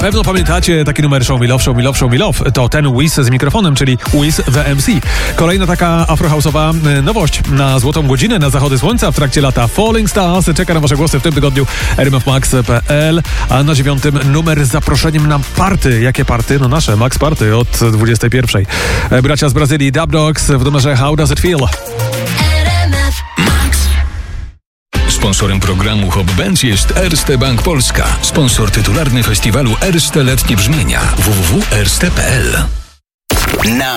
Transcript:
pewno pamiętacie taki numer Show Me Love, Show Me Love, Show Me Love. To ten Wiz z mikrofonem, czyli Wiz the MC. Kolejna taka afrohouse'owa nowość na złotą godzinę, na zachody słońca w trakcie lata. Falling Stars czeka na wasze głosy w tym tygodniu. rmfmax.pl, a na 9 numer z zaproszeniem na party. Jakie party? No nasze Max Party od 21. Bracia z Brazylii, Dub Dogs w numerze How Does It Feel? Sponsorem programu Hop Benz jest Erste Bank Polska. Sponsor tytularny festiwalu Erste Letnie Brzmienia. www.erste.pl.